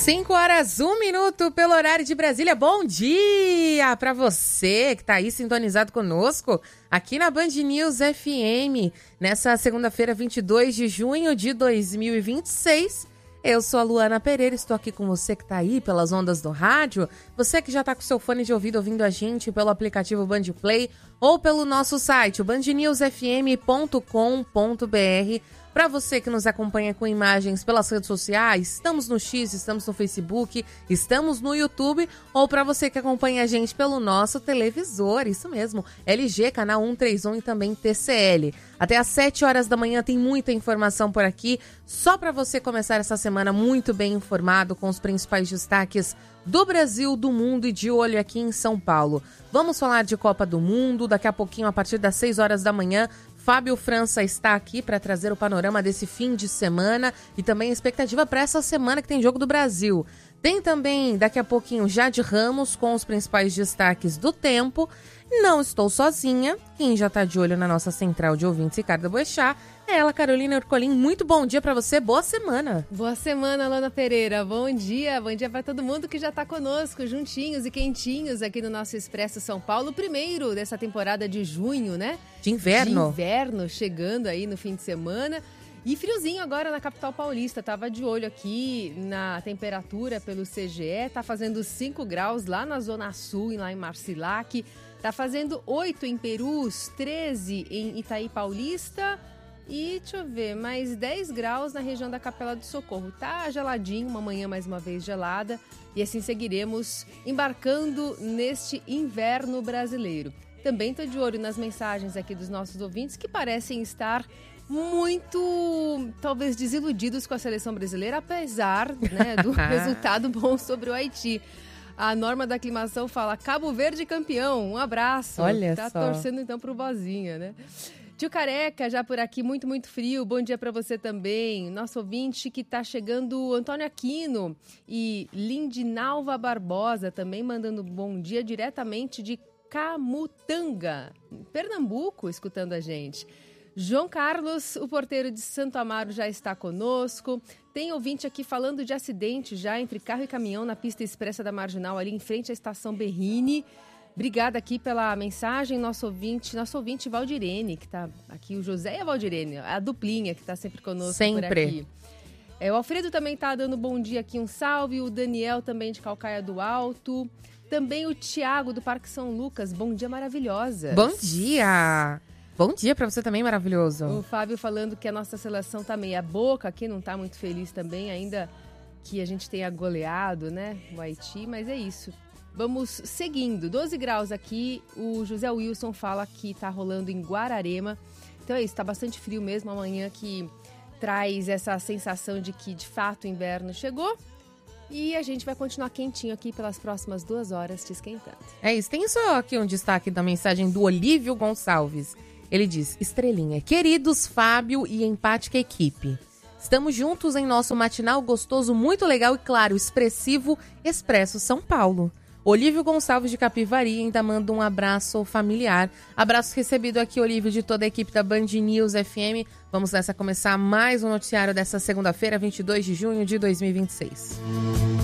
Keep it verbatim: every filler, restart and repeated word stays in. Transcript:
cinco horas, um minuto pelo horário de Brasília. Bom dia para você que tá aí sintonizado conosco aqui na Band News F M. Nessa segunda-feira, vinte e dois de junho de dois mil e vinte e seis. Eu sou a Luana Pereira, estou aqui com você que tá aí pelas ondas do rádio. Você que já tá com seu fone de ouvido ouvindo a gente pelo aplicativo Band Play ou pelo nosso site, o band news f m ponto com ponto b r. Para você que nos acompanha com imagens pelas redes sociais, estamos no X, estamos no Facebook, estamos no YouTube, ou para você que acompanha a gente pelo nosso televisor, isso mesmo, L G, canal cento e trinta e um e também T C L. Até às sete horas da manhã tem muita informação por aqui, só para você começar essa semana muito bem informado com os principais destaques do Brasil, do mundo e de olho aqui em São Paulo. Vamos falar de Copa do Mundo, daqui a pouquinho, a partir das seis horas da manhã, Fábio França está aqui para trazer o panorama desse fim de semana e também a expectativa para essa semana que tem Jogo do Brasil. Tem também, daqui a pouquinho, Jade Ramos com os principais destaques do tempo. Não estou sozinha. Quem já está de olho na nossa central de ouvintes, Ricardo Boechat, é ela, Carolina Ercolim. Muito bom dia para você, boa semana. Boa semana, Luana Pereira. Bom dia, bom dia para todo mundo que já está conosco, juntinhos e quentinhos aqui no nosso Expresso São Paulo. Primeiro dessa temporada de junho, né? De inverno. De inverno, chegando aí no fim de semana. E friozinho agora na capital paulista, tava de olho aqui na temperatura pelo C G E, tá fazendo cinco graus lá na Zona Sul, lá em Marcilac, tá fazendo oito em Perus, treze em Itaí Paulista e, deixa eu ver, mais dez graus na região da Capela do Socorro. Tá geladinho, uma manhã mais uma vez gelada e assim seguiremos embarcando neste inverno brasileiro. Também tô de olho nas mensagens aqui dos nossos ouvintes que parecem estar muito, talvez, desiludidos com a seleção brasileira, apesar, né, do resultado bom sobre o Haiti. A Norma da Aclimação fala, Cabo Verde campeão, um abraço. Olha tá só. torcendo então pro Bozinha, né? Tio Careca, já por aqui, muito, muito frio. Bom dia para você também. Nosso ouvinte que tá chegando, Antônio Aquino e Lindinalva Barbosa, também mandando bom dia diretamente de Camutanga, Pernambuco, escutando a gente. João Carlos, o porteiro de Santo Amaro, já está conosco. Tem ouvinte aqui falando de acidente já entre carro e caminhão na pista expressa da Marginal, ali em frente à estação Berrini. Obrigada aqui pela mensagem, nosso ouvinte, nosso ouvinte Valdirene, que está aqui, o José e a Valdirene, a duplinha que está sempre conosco sempre. por aqui. É, o Alfredo também está dando bom dia aqui, um salve. O Daniel também de Calcaia do Alto. Também o Tiago do Parque São Lucas, bom dia maravilhosa. Bom dia! Bom dia pra você também, maravilhoso. O Fábio falando que a nossa seleção tá meia boca aqui, não tá muito feliz também, ainda que a gente tenha goleado, né, o Haiti, mas é isso. Vamos seguindo, doze graus aqui, o José Wilson fala que tá rolando em Guararema, então é isso, tá bastante frio mesmo, amanhã que traz essa sensação de que de fato o inverno chegou. E a gente vai continuar quentinho aqui pelas próximas duas horas te esquentando. É isso, tem só aqui um destaque da mensagem do Olívio Gonçalves. Ele diz, estrelinha, queridos Fábio e empática equipe, estamos juntos em nosso matinal gostoso, muito legal e claro, expressivo, Expresso São Paulo. Olívio Gonçalves de Capivari ainda manda um abraço familiar. Abraço recebido aqui, Olívio, de toda a equipe da Band News F M. Vamos nessa começar mais um noticiário dessa segunda-feira, vinte e dois de junho de dois mil e vinte e seis.